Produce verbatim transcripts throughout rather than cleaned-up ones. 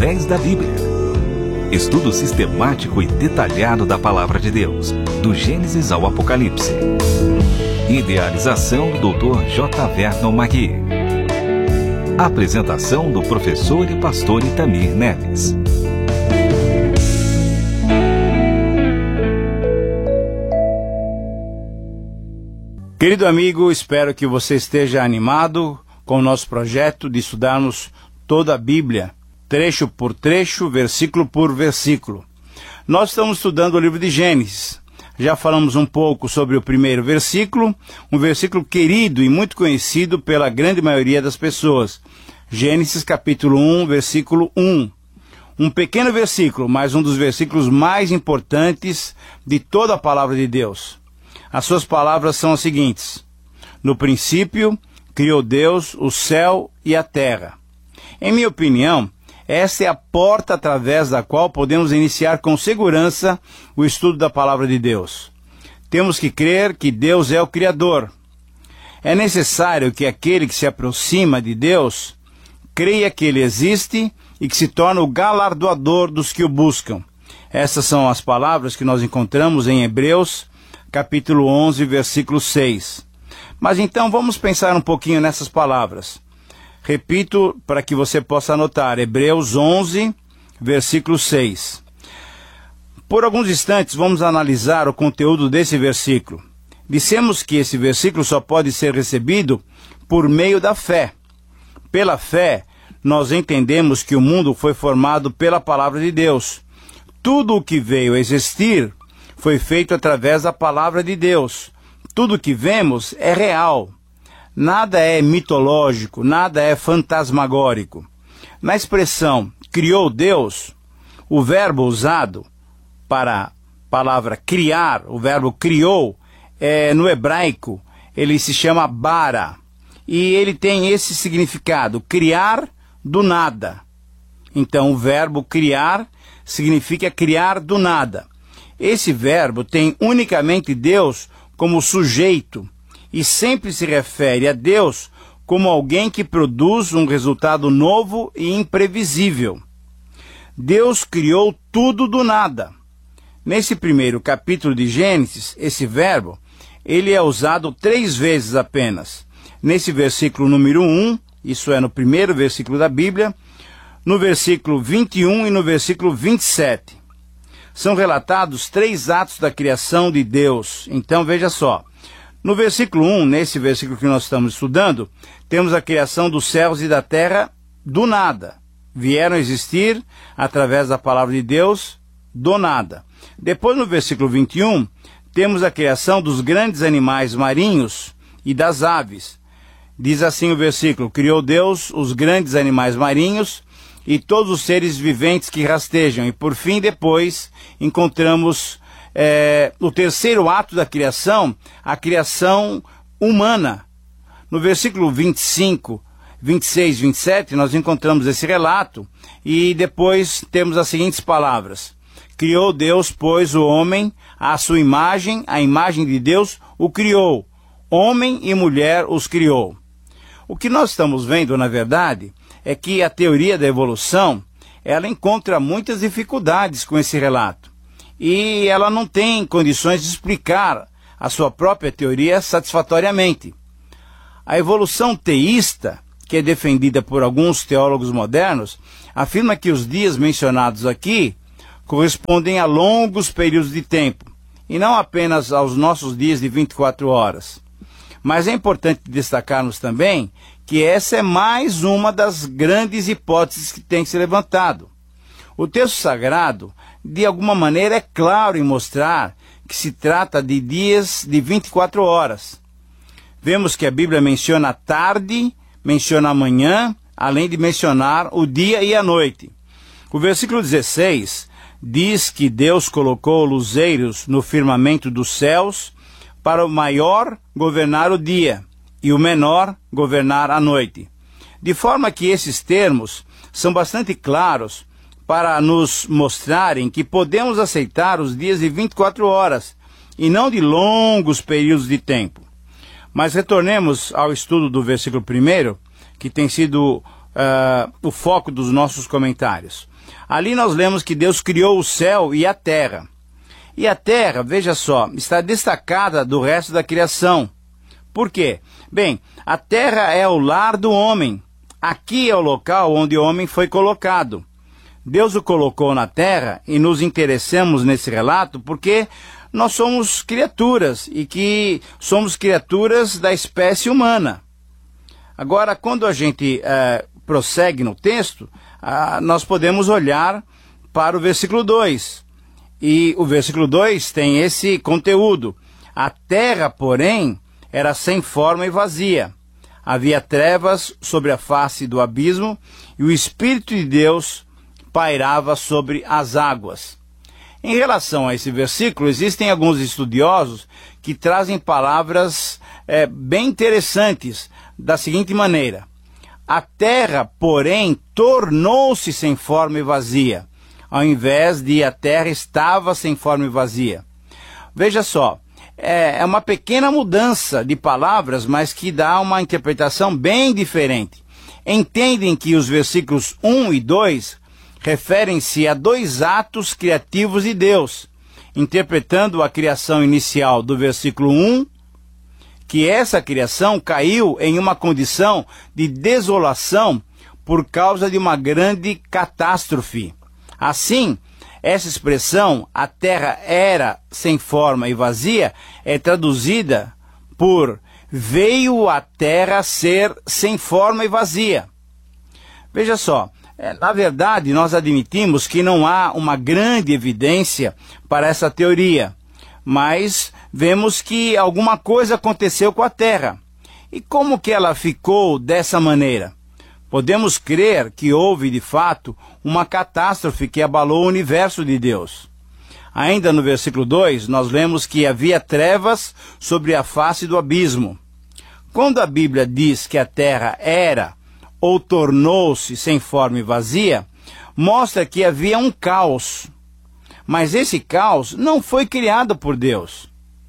através da Bíblia. Estudo sistemático e detalhado da Palavra de Deus, do Gênesis ao Apocalipse. Idealização do doutor J. Vernon Magui. Apresentação do professor e pastor Itamir Neves. Querido amigo, espero que você esteja animado com o nosso projeto de estudarmos toda a Bíblia, trecho por trecho, versículo por versículo. Nós estamos estudando o livro de Gênesis. Já falamos um pouco sobre o primeiro versículo, um versículo querido e muito conhecido pela grande maioria das pessoas. Gênesis capítulo um, versículo um. Um pequeno versículo, mas um dos versículos mais importantes de toda a palavra de Deus. As suas palavras são as seguintes: no princípio, criou Deus o céu e a terra. Em minha opinião, essa é a porta através da qual podemos iniciar com segurança o estudo da palavra de Deus. Temos que crer que Deus é o Criador. É necessário que aquele que se aproxima de Deus creia que Ele existe e que se torna o galardoador dos que o buscam. Essas são as palavras que nós encontramos em Hebreus, capítulo onze, versículo seis. Mas então vamos pensar um pouquinho nessas palavras. Repito para que você possa anotar, Hebreus onze, versículo seis. Por alguns instantes vamos analisar o conteúdo desse versículo. Dissemos que esse versículo só pode ser recebido por meio da fé. Pela fé, nós entendemos que o mundo foi formado pela palavra de Deus. Tudo o que veio a existir foi feito através da palavra de Deus. Tudo que vemos é real. Nada é mitológico, nada é fantasmagórico. Na expressão criou Deus, o verbo usado para a palavra criar, o verbo criou, é, no hebraico, ele se chama bara. E ele tem esse significado, criar do nada. Então o verbo criar significa criar do nada. Esse verbo tem unicamente Deus como sujeito e sempre se refere a Deus como alguém que produz um resultado novo e imprevisível. Deus criou tudo do nada. Nesse primeiro capítulo de Gênesis, esse verbo, ele é usado três vezes apenas. Nesse versículo número um, isso é no primeiro versículo da Bíblia, no versículo vinte e um e no versículo vinte e sete. São relatados três atos da criação de Deus. Então, veja só. No versículo um, nesse versículo que nós estamos estudando, temos a criação dos céus e da terra do nada. Vieram a existir através da palavra de Deus do nada. Depois, no versículo vinte e um, temos a criação dos grandes animais marinhos e das aves. Diz assim o versículo: criou Deus os grandes animais marinhos e todos os seres viventes que rastejam. E por fim, depois, encontramos é, o terceiro ato da criação, a criação humana. No versículo vinte e cinco, vinte e seis, vinte e sete, nós encontramos esse relato e depois temos as seguintes palavras: criou Deus, pois, o homem à sua imagem, a imagem de Deus o criou. Homem e mulher os criou. O que nós estamos vendo, na verdade, é que a teoria da evolução, ela encontra muitas dificuldades com esse relato. E ela não tem condições de explicar a sua própria teoria satisfatoriamente. A evolução teísta, que é defendida por alguns teólogos modernos, afirma que os dias mencionados aqui correspondem a longos períodos de tempo, e não apenas aos nossos dias de vinte e quatro horas. Mas é importante destacarmos também que essa é mais uma das grandes hipóteses que tem se levantado. O texto sagrado, de alguma maneira, é claro em mostrar que se trata de dias de vinte e quatro horas. Vemos que a Bíblia menciona a tarde, menciona a manhã, além de mencionar o dia e a noite. O versículo dezesseis diz que Deus colocou luzeiros no firmamento dos céus para o maior governar o dia e o menor governar a noite. De forma que esses termos são bastante claros para nos mostrarem que podemos aceitar os dias de vinte e quatro horas e não de longos períodos de tempo. Mas retornemos ao estudo do versículo primeiro, que tem sido uh, o foco dos nossos comentários. Ali nós lemos que Deus criou o céu e a terra. E a terra, veja só, está destacada do resto da criação. Por quê? Bem, a terra é o lar do homem. Aqui é o local onde o homem foi colocado. Deus o colocou na terra e nos interessamos nesse relato porque nós somos criaturas e que somos criaturas da espécie humana. Agora, quando a gente eh, prossegue no texto, ah, nós podemos olhar para o versículo dois. E o versículo dois tem esse conteúdo. A terra, porém, era sem forma e vazia. Havia trevas sobre a face do abismo e o Espírito de Deus pairava sobre as águas. Em relação a esse versículo, existem alguns estudiosos que trazem palavras é, bem interessantes da seguinte maneira: a terra, porém, tornou-se sem forma e vazia, ao invés de a terra estava sem forma e vazia. Veja só, é uma pequena mudança de palavras, mas que dá uma interpretação bem diferente. Entendem que os versículos um e dois referem-se a dois atos criativos de Deus, interpretando a criação inicial do versículo um, que essa criação caiu em uma condição de desolação por causa de uma grande catástrofe. Assim, essa expressão, a terra era sem forma e vazia, é traduzida por veio a terra ser sem forma e vazia. Veja só, na verdade nós admitimos que não há uma grande evidência para essa teoria, mas vemos que alguma coisa aconteceu com a terra. E como que ela ficou dessa maneira? Podemos crer que houve, de fato, uma catástrofe que abalou o universo de Deus. Ainda no versículo dois, nós lemos que havia trevas sobre a face do abismo. Quando a Bíblia diz que a terra era ou tornou-se sem forma e vazia, mostra que havia um caos. Mas esse caos não foi criado por Deus.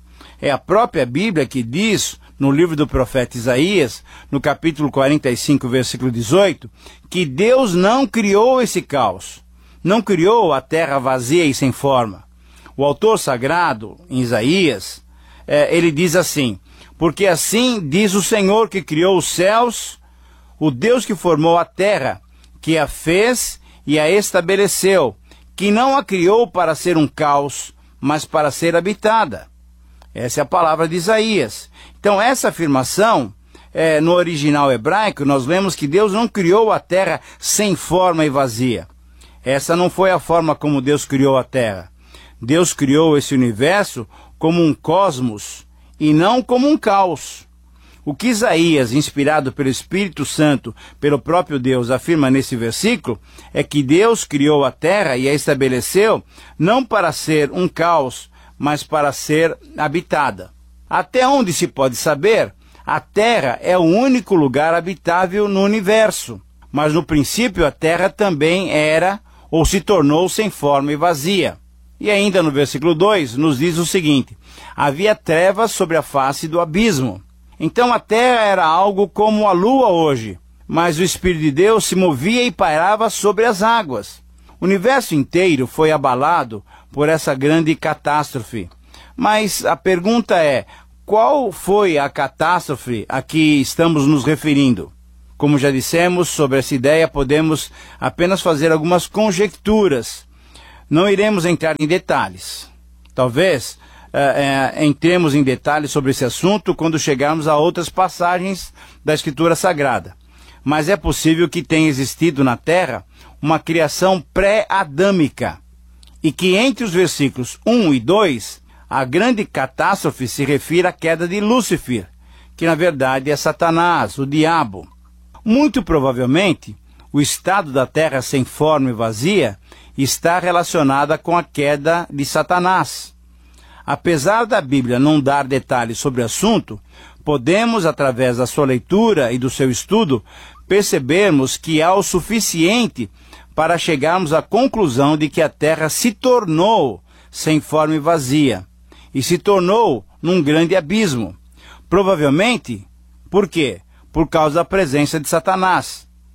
É a própria Bíblia que diz, no livro do profeta Isaías, no capítulo quarenta e cinco, versículo dezoito, que Deus não criou esse caos. Não criou a terra vazia e sem forma. O autor sagrado, em Isaías, é, ele diz assim: porque assim diz o Senhor que criou os céus, o Deus que formou a terra, que a fez e a estabeleceu, que não a criou para ser um caos, mas para ser habitada. Essa é a palavra de Isaías. Então, essa afirmação, é, no original hebraico, nós lemos que Deus não criou a terra sem forma e vazia. Essa não foi a forma como Deus criou a terra. Deus criou esse universo como um cosmos e não como um caos. O que Isaías, inspirado pelo Espírito Santo, pelo próprio Deus, afirma nesse versículo, é que Deus criou a terra e a estabeleceu não para ser um caos, mas para ser habitada. Até onde se pode saber, a terra é o único lugar habitável no universo. Mas no princípio a terra também era ou se tornou sem forma e vazia. E ainda no versículo dois nos diz o seguinte: havia trevas sobre a face do abismo. Então a terra era algo como a lua hoje, mas o Espírito de Deus se movia e pairava sobre as águas. O universo inteiro foi abalado por essa grande catástrofe. Mas a pergunta é, qual foi a catástrofe a que estamos nos referindo? Como já dissemos, sobre essa ideia podemos apenas fazer algumas conjecturas. Não iremos entrar em detalhes. Talvez é, é, entremos em detalhes sobre esse assunto quando chegarmos a outras passagens da Escritura Sagrada. Mas é possível que tenha existido na Terra uma criação pré-adâmica e que entre os versículos um e dois, a grande catástrofe se refira à queda de Lúcifer, que na verdade é Satanás, o diabo. Muito provavelmente, o estado da terra sem forma e vazia está relacionada com a queda de Satanás. Apesar da Bíblia não dar detalhes sobre o assunto, podemos, através da sua leitura e do seu estudo, percebermos que há o suficiente para chegarmos à conclusão de que a terra se tornou sem forma e vazia, e se tornou num grande abismo. Provavelmente, por quê? Por causa da presença de Satanás.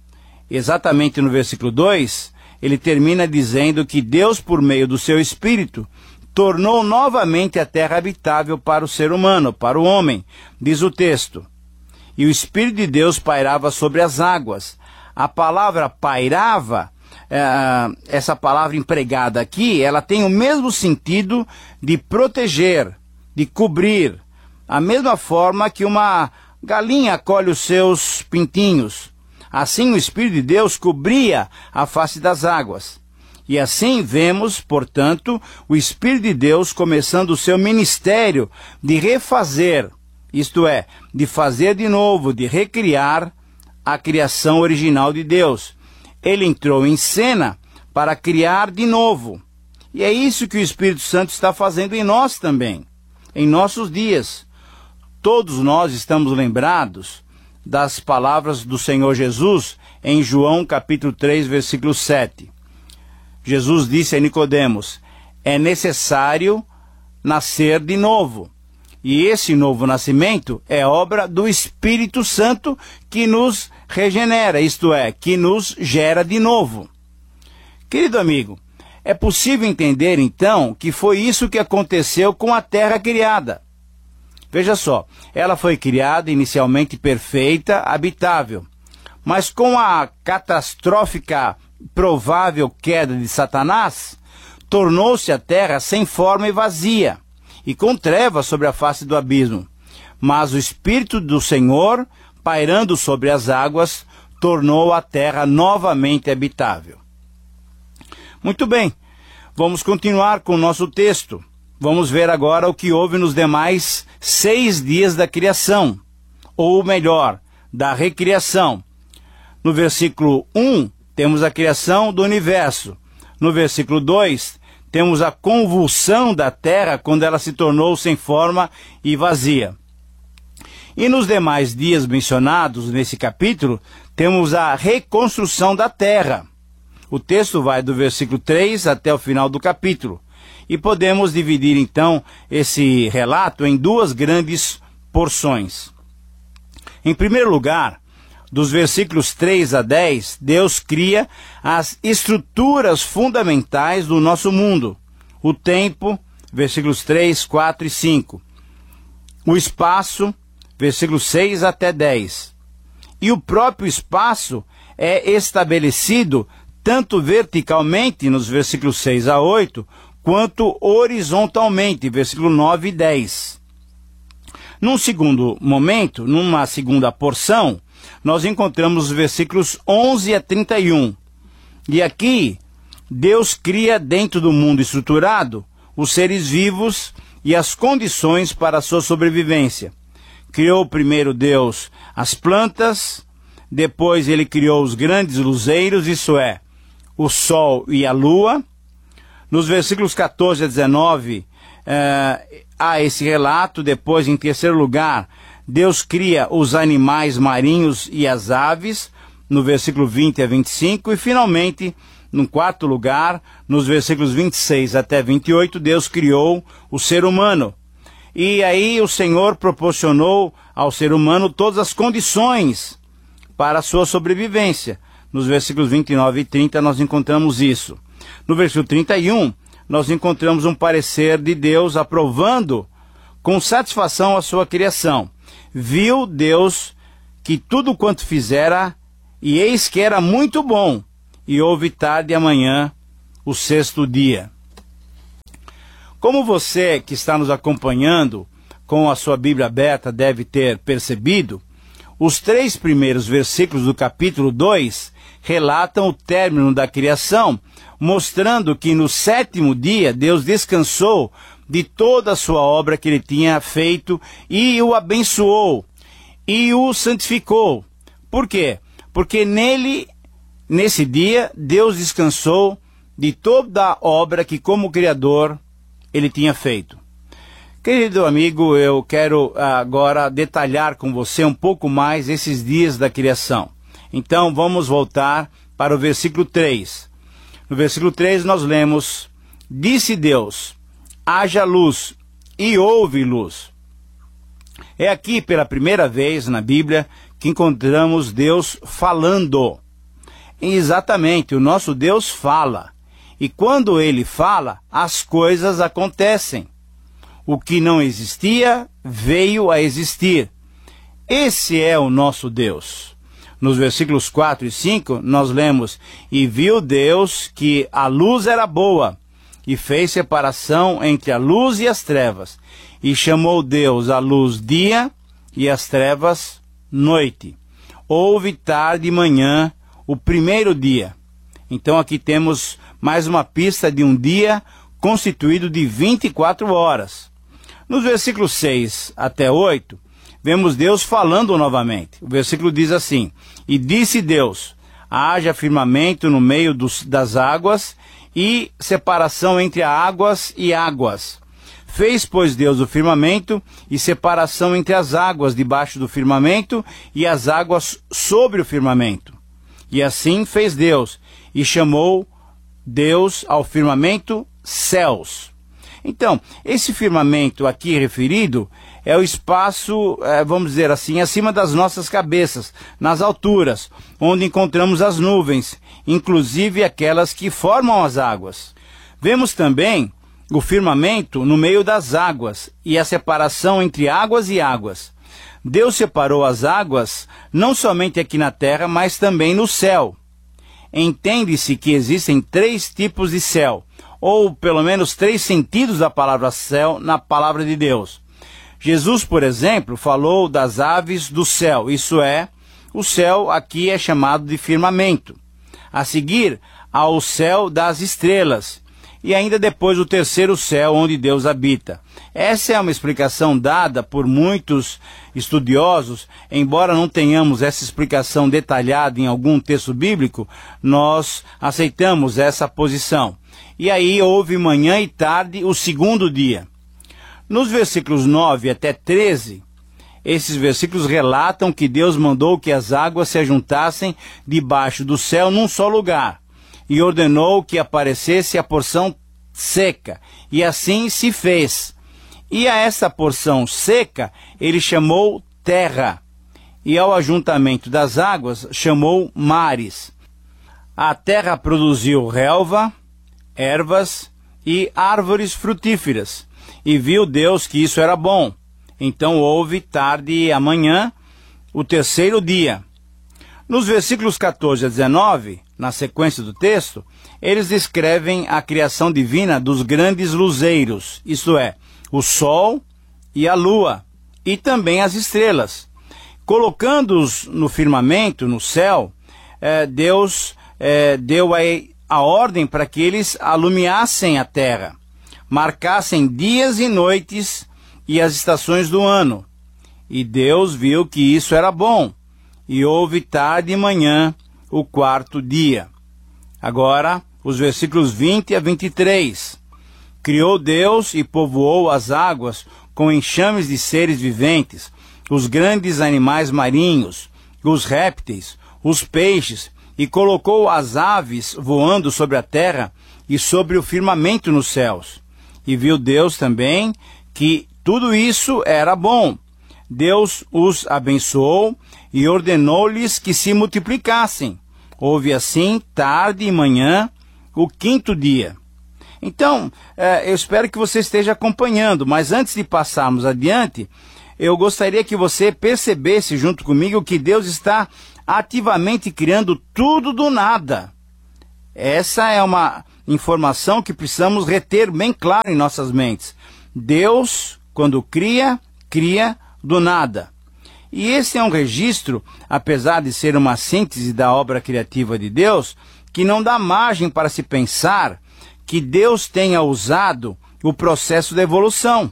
exatamente no versículo dois, ele termina dizendo que Deus, por meio do seu Espírito, tornou novamente a terra habitável para o ser humano, para o homem, diz o texto. E o Espírito de Deus pairava sobre as águas. A palavra pairava, é, essa palavra empregada aqui, ela tem o mesmo sentido de proteger, de cobrir, a mesma forma que uma galinha acolhe os seus pintinhos. Assim o Espírito de Deus cobria a face das águas. E assim vemos, portanto, o Espírito de Deus começando o seu ministério de refazer, isto é, de fazer de novo, de recriar a criação original de Deus. Ele entrou em cena para criar de novo. E é isso que o Espírito Santo está fazendo em nós também, em nossos dias. Todos nós estamos lembrados das palavras do Senhor Jesus em João capítulo três, versículo sete. Jesus disse a Nicodemos: é necessário nascer de novo. E esse novo nascimento é obra do Espírito Santo que nos regenera, isto é, que nos gera de novo. Querido amigo, é possível entender então que foi isso que aconteceu com a terra criada. Veja só, ela foi criada inicialmente perfeita, habitável, mas com a catastrófica provável queda de Satanás, tornou-se a terra sem forma e vazia, e com trevas sobre a face do abismo. Mas o Espírito do Senhor, pairando sobre as águas, tornou a terra novamente habitável. Muito bem, vamos continuar com o nosso texto. Vamos ver agora o que houve nos demais seis dias da criação, ou melhor, da recriação. No versículo um, temos a criação do universo. No versículo dois, temos a convulsão da terra quando ela se tornou sem forma e vazia. E nos demais dias mencionados nesse capítulo, temos a reconstrução da terra. O texto vai do versículo três até o final do capítulo. E podemos dividir então esse relato em duas grandes porções. Em primeiro lugar, dos versículos três a dez, Deus cria as estruturas fundamentais do nosso mundo. O tempo, versículos três, quatro e cinco. O espaço, versículos seis até dez. E o próprio espaço é estabelecido tanto verticalmente, nos versículos seis a oito, quanto horizontalmente, versículo nove e dez. Num segundo momento, numa segunda porção, nós encontramos os versículos onze a trinta e um. E aqui, Deus cria dentro do mundo estruturado os seres vivos e as condições para a sua sobrevivência. Criou primeiro Deus as plantas, depois ele criou os grandes luzeiros, isso é, o sol e a lua. Nos versículos catorze a dezenove, eh, há esse relato. Depois, em terceiro lugar, Deus cria os animais marinhos e as aves, no versículo vinte a vinte e cinco. E, finalmente, no quarto lugar, nos versículos vinte e seis até vinte e oito, Deus criou o ser humano. E aí o Senhor proporcionou ao ser humano todas as condições para a sua sobrevivência. Nos versículos vinte e nove e trinta nós encontramos isso. No versículo trinta e um, nós encontramos um parecer de Deus aprovando com satisfação a sua criação. Viu Deus que tudo quanto fizera, e eis que era muito bom, e houve tarde e amanhã o sexto dia. Como você que está nos acompanhando com a sua Bíblia aberta deve ter percebido, os três primeiros versículos do capítulo dois relatam o término da criação, mostrando que no sétimo dia Deus descansou de toda a sua obra que ele tinha feito e o abençoou e o santificou. Por quê? Porque nele, nesse dia, Deus descansou de toda a obra que como Criador ele tinha feito. Querido amigo, eu quero agora detalhar com você um pouco mais esses dias da criação. Então vamos voltar para o versículo três. No versículo três nós lemos: disse Deus, haja luz, e houve luz. É aqui pela primeira vez na Bíblia que encontramos Deus falando. Exatamente, o nosso Deus fala. E quando ele fala, as coisas acontecem. O que não existia, veio a existir. Esse é o nosso Deus. Nos versículos quatro e cinco, nós lemos: E viu Deus que a luz era boa, e fez separação entre a luz e as trevas. E chamou Deus a luz dia, e as trevas noite. Houve tarde e manhã, o primeiro dia. Então aqui temos mais uma pista de um dia constituído de vinte e quatro horas. Nos versículos seis até oito, vemos Deus falando novamente. O versículo diz assim: E disse Deus: haja firmamento no meio dos, das águas, e separação entre águas e águas. Fez, pois, Deus o firmamento, e separação entre as águas debaixo do firmamento, e as águas sobre o firmamento. E assim fez Deus, e chamou Deus ao firmamento céus. Então, esse firmamento aqui referido é o espaço, vamos dizer assim, acima das nossas cabeças, nas alturas, onde encontramos as nuvens, inclusive aquelas que formam as águas. Vemos também o firmamento no meio das águas e a separação entre águas e águas. Deus separou as águas não somente aqui na terra, mas também no céu. Entende-se que existem três tipos de céu, ou pelo menos três sentidos da palavra céu na palavra de Deus. Jesus, por exemplo, falou das aves do céu, isso é, o céu aqui é chamado de firmamento. A seguir, há o céu das estrelas, e ainda depois o terceiro céu onde Deus habita. Essa é uma explicação dada por muitos estudiosos, embora não tenhamos essa explicação detalhada em algum texto bíblico, nós aceitamos essa posição. E aí houve manhã e tarde o segundo dia. Nos versículos nove até treze, esses versículos relatam que Deus mandou que as águas se ajuntassem debaixo do céu num só lugar, e ordenou que aparecesse a porção seca, e assim se fez. E a essa porção seca ele chamou terra, e ao ajuntamento das águas chamou mares. A terra produziu relva, ervas e árvores frutíferas, e viu Deus que isso era bom. Então houve tarde e amanhã, o terceiro dia. Nos versículos catorze a dezenove, na sequência do texto, eles descrevem a criação divina dos grandes luzeiros, isto é, o sol e a lua, e também as estrelas. Colocando-os no firmamento, no céu, eh, Deus eh, deu a, a ordem para que eles alumiassem a terra, marcassem dias e noites e as estações do ano. E Deus viu que isso era bom, e houve tarde e manhã, o quarto dia. Agora, os versículos vinte a vinte e três. Criou Deus e povoou as águas com enxames de seres viventes, os grandes animais marinhos, os répteis, os peixes, e colocou as aves voando sobre a terra e sobre o firmamento nos céus. E viu Deus também que tudo isso era bom. Deus os abençoou e ordenou-lhes que se multiplicassem. Houve assim tarde e manhã, o quinto dia. Então, eh, eu espero que você esteja acompanhando, mas antes de passarmos adiante, eu gostaria que você percebesse junto comigo que Deus está ativamente criando tudo do nada. Essa é uma informação que precisamos reter bem claro em nossas mentes. Deus, quando cria, cria do nada. E esse é um registro, apesar de ser uma síntese da obra criativa de Deus, que não dá margem para se pensar que Deus tenha usado o processo da evolução.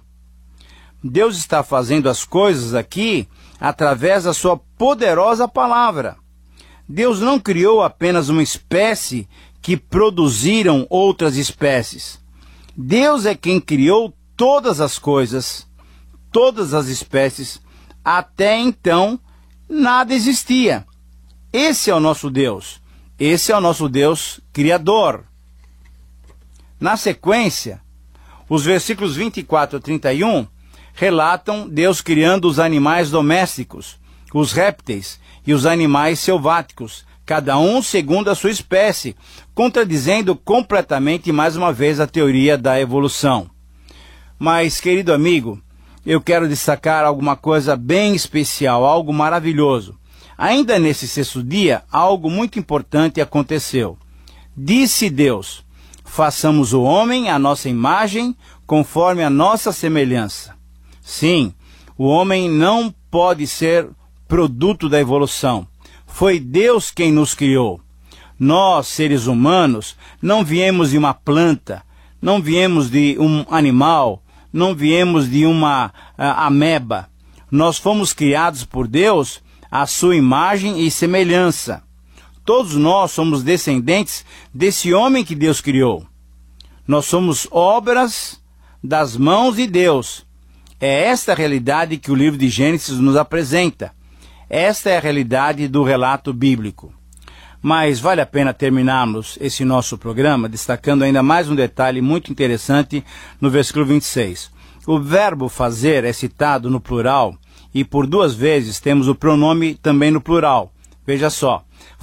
Deus está fazendo as coisas aqui através da sua poderosa palavra. Deus não criou apenas uma espécie que produziram outras espécies. Deus é quem criou todas as coisas, todas as espécies. Até então, nada existia. Esse é o nosso Deus. Esse é o nosso Deus Criador. Na sequência, os versículos vinte e quatro a trinta e um relatam Deus criando os animais domésticos, os répteis e os animais selváticos, cada um segundo a sua espécie, contradizendo completamente, mais uma vez, a teoria da evolução. Mas, querido amigo, eu quero destacar alguma coisa bem especial, algo maravilhoso. Ainda nesse sexto dia, algo muito importante aconteceu. Disse Deus: façamos o homem à nossa imagem, conforme a nossa semelhança. Sim, o homem não pode ser produto da evolução. Foi Deus quem nos criou. Nós, seres humanos, não viemos de uma planta, não viemos de um animal, não viemos de uma uh, ameba. Nós fomos criados por Deus à sua imagem e semelhança. Todos nós somos descendentes desse homem que Deus criou. Nós somos obras das mãos de Deus. É esta a realidade que o livro de Gênesis nos apresenta. Esta é a realidade do relato bíblico. Mas vale a pena terminarmos esse nosso programa destacando ainda mais um detalhe muito interessante no versículo vinte e seis. O verbo fazer é citado no plural e por duas vezes temos o pronome também no plural. Veja só,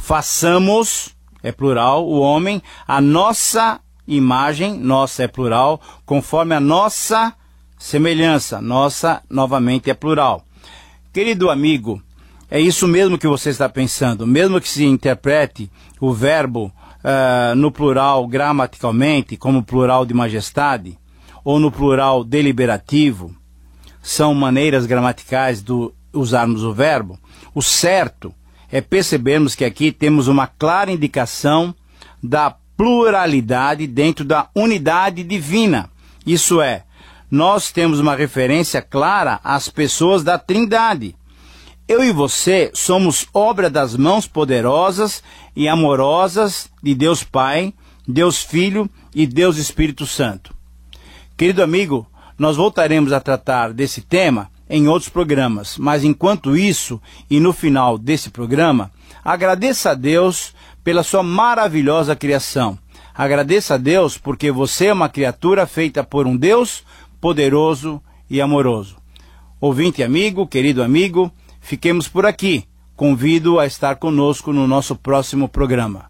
façamos, é plural, o homem, a nossa imagem, nossa é plural, conforme a nossa semelhança, nossa novamente é plural. Querido amigo, é isso mesmo que você está pensando, mesmo que se interprete o verbo uh, no plural gramaticalmente, como plural de majestade, ou no plural deliberativo, são maneiras gramaticais de usarmos o verbo, o certo é percebermos que aqui temos uma clara indicação da pluralidade dentro da unidade divina. Isso é, nós temos uma referência clara às pessoas da Trindade. Eu e você somos obra das mãos poderosas e amorosas de Deus Pai, Deus Filho e Deus Espírito Santo. Querido amigo, nós voltaremos a tratar desse tema em outros programas, mas enquanto isso, e no final desse programa, agradeça a Deus pela sua maravilhosa criação. Agradeça a Deus porque você é uma criatura feita por um Deus poderoso e amoroso. Ouvinte amigo, querido amigo, fiquemos por aqui. Convido a estar conosco no nosso próximo programa.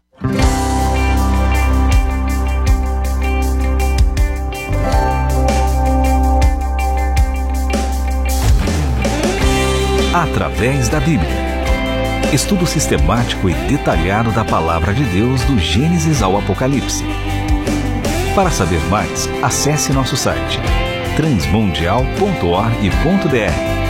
Através da Bíblia. Estudo sistemático e detalhado da Palavra de Deus do Gênesis ao Apocalipse. Para saber mais, acesse nosso site transmundial ponto org ponto br.